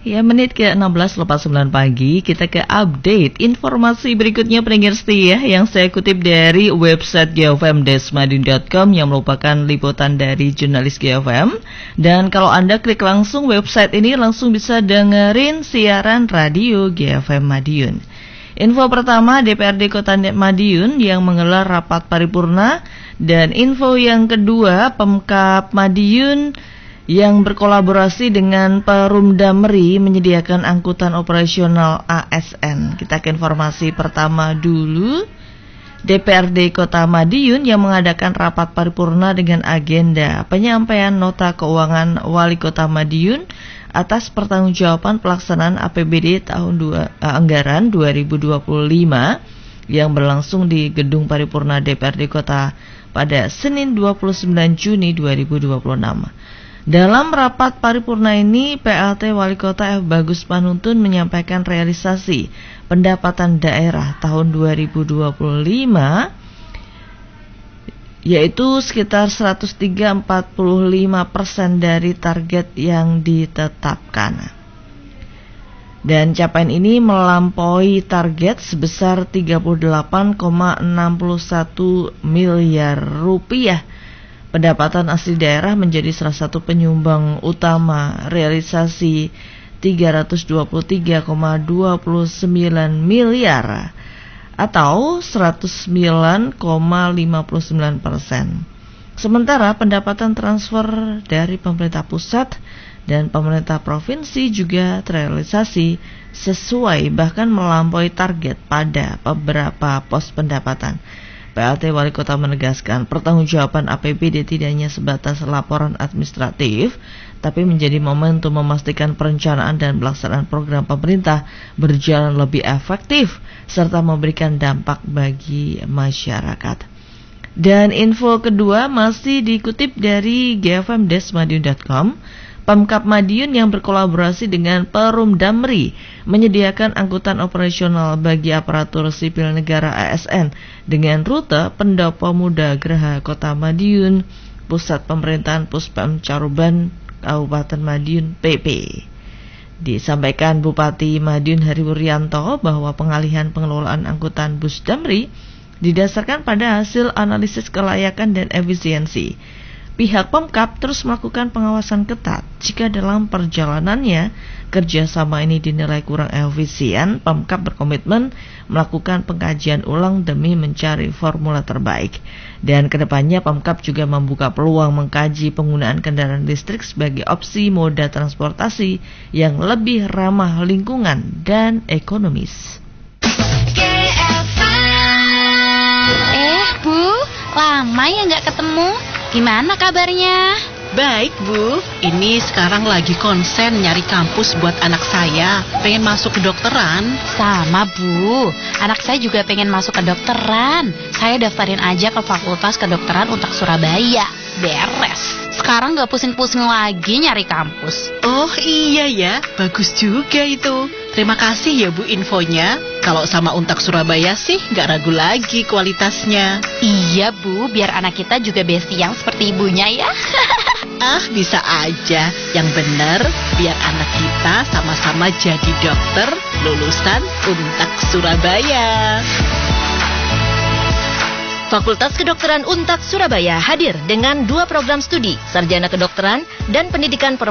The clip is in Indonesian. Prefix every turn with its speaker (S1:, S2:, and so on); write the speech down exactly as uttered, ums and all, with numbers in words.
S1: Ya, menit ke enam belas lepas sembilan pagi, kita ke update informasi berikutnya pendengar setia yang saya kutip dari website g f m dash madiun dot com yang merupakan liputan dari jurnalis G F M. Dan kalau Anda klik langsung website ini, langsung bisa dengerin siaran radio G F M Madiun. Info pertama, D P R D Kota Madiun yang menggelar rapat paripurna. Dan info yang kedua, Pemkab Madiun yang berkolaborasi dengan Perumdamri menyediakan angkutan operasional A S N. Kita ke informasi pertama dulu. D P R D Kota Madiun yang mengadakan rapat paripurna dengan agenda penyampaian nota keuangan Wali Kota Madiun atas pertanggungjawaban pelaksanaan A P B D tahun dua, eh, anggaran dua ribu dua puluh lima yang berlangsung di Gedung Paripurna D P R D Kota pada Senin dua puluh sembilan Juni dua ribu dua puluh enam. Dalam rapat paripurna ini, P L T Wali Kota F. Bagus Panuntun menyampaikan realisasi pendapatan daerah tahun dua ribu dua puluh lima, yaitu sekitar seratus tiga koma empat lima persen dari target yang ditetapkan. Dan capaian ini melampaui target sebesar tiga puluh delapan koma enam satu miliar rupiah. Pendapatan asli daerah menjadi salah satu penyumbang utama realisasi tiga ratus dua puluh tiga koma dua sembilan miliar atau seratus sembilan koma lima sembilan persen. Sementara pendapatan transfer dari pemerintah pusat dan pemerintah provinsi juga terrealisasi sesuai bahkan melampaui target pada beberapa pos pendapatan. P L T Wali Kota menegaskan pertanggungjawaban A P B D tidak hanya sebatas laporan administratif, tapi menjadi momentum memastikan perencanaan dan pelaksanaan program pemerintah berjalan lebih efektif serta memberikan dampak bagi masyarakat. Dan info kedua masih dikutip dari g f m dash madiun dot com. Pemkab Madiun yang berkolaborasi dengan Perumdamri menyediakan angkutan operasional bagi aparatur sipil negara A S N dengan rute Pendopo Muda Geraha Kota Madiun, Pusat Pemerintahan Puspem Caruban, Kabupaten Madiun P P. Disampaikan Bupati Madiun Heri Wuryanto bahwa pengalihan pengelolaan angkutan bus Damri didasarkan pada hasil analisis kelayakan dan efisiensi. Pihak Pemkab terus melakukan pengawasan ketat. Jika dalam perjalanannya kerjasama ini dinilai kurang efisien, Pemkab berkomitmen melakukan pengkajian ulang demi mencari formula terbaik. Dan kedepannya Pemkab juga membuka peluang mengkaji penggunaan kendaraan listrik sebagai opsi moda transportasi yang lebih ramah lingkungan dan ekonomis.
S2: Eh Bu, lama ya nggak ketemu. Gimana kabarnya?
S3: Baik Bu, ini sekarang lagi konsen nyari kampus buat anak saya. Pengen masuk kedokteran.
S2: Sama Bu, anak saya juga pengen masuk kedokteran. Saya daftarin aja ke Fakultas Kedokteran Untak Surabaya. Beres. Sekarang gak pusing-pusing lagi nyari kampus.
S3: Oh iya ya, bagus juga itu. Terima kasih ya Bu infonya. Kalau sama Untak Surabaya sih gak ragu lagi kualitasnya.
S2: Iya Bu, biar anak kita juga besti yang seperti ibunya ya.
S3: Ah, bisa aja. Yang bener, biar anak kita sama-sama jadi dokter lulusan Untak Surabaya.
S4: Fakultas Kedokteran Untak Surabaya hadir dengan dua program studi, Sarjana Kedokteran dan Pendidikan